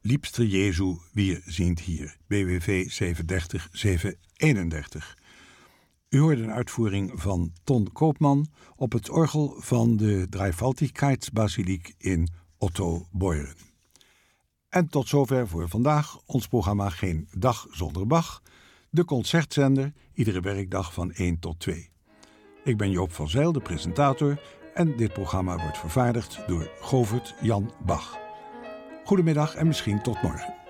Liebste Jesu, wir sind hier, BWV 730 731. U hoorde een uitvoering van Ton Koopman op het orgel van de Dreifaltigkeitsbasiliek in Otto Beuren. En tot zover voor vandaag ons programma Geen Dag Zonder Bach, de concertzender, iedere werkdag van 1 tot 2. Ik ben Joop van Zijl, de presentator, en dit programma wordt vervaardigd door Govert Jan Bach. Goedemiddag en misschien tot morgen.